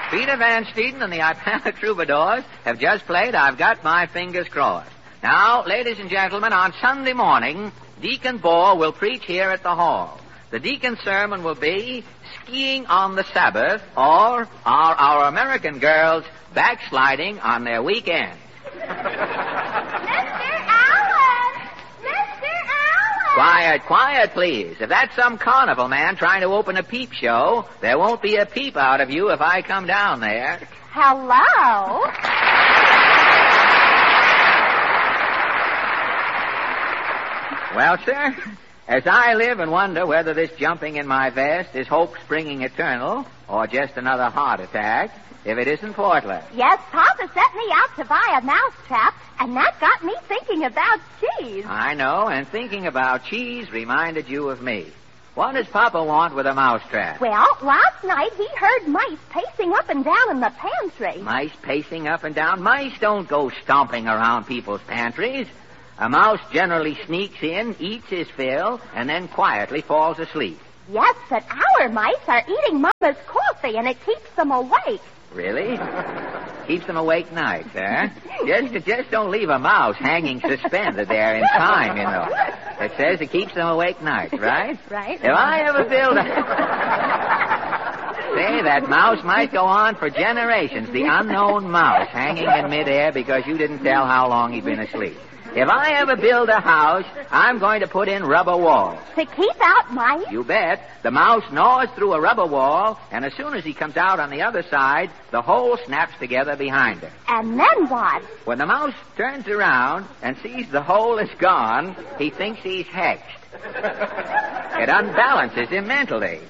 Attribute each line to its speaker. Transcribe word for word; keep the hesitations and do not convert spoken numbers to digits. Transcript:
Speaker 1: Peter Van Steeden and the Ipana Troubadours have just played I've Got My Fingers Crossed. Now, ladies and gentlemen, on Sunday morning, Deacon Bohr will preach here at the hall. The deacon's sermon will be Skiing on the Sabbath, or Are Our American Girls Backsliding on Their Weekend?
Speaker 2: Mister Allen! Mister Allen!
Speaker 1: Quiet, quiet, please. If that's some carnival man trying to open a peep show, there won't be a peep out of you if I come down there.
Speaker 2: Hello?
Speaker 1: Well, sir, as I live and wonder whether this jumping in my vest is hope springing eternal or just another heart attack, if it isn't Portland.
Speaker 2: Yes, Papa sent me out to buy a mousetrap, and that got me thinking about cheese.
Speaker 1: I know, and thinking about cheese reminded you of me. What does Papa want with a mousetrap?
Speaker 2: Well, last night he heard mice pacing up and down in the pantry.
Speaker 1: Mice pacing up and down? Mice don't go stomping around people's pantries. A mouse generally sneaks in, eats his fill, and then quietly falls asleep.
Speaker 2: Yes, but our mice are eating Mama's coffee, and it keeps them awake.
Speaker 1: Really? Keeps them awake nights, huh? Just, just don't leave a mouse hanging suspended there in time, you know. It says it keeps them awake nights, right?
Speaker 2: Right.
Speaker 1: If I ever build a... Say, that mouse might go on for generations, the unknown mouse hanging in midair because you didn't tell how long he'd been asleep. If I ever build a house, I'm going to put in rubber walls.
Speaker 2: To keep out mice?
Speaker 1: You bet. The mouse gnaws through a rubber wall, and as soon as he comes out on the other side, the hole snaps together behind her.
Speaker 2: And then what?
Speaker 1: When the mouse turns around and sees the hole is gone, he thinks he's hexed. It unbalances him mentally.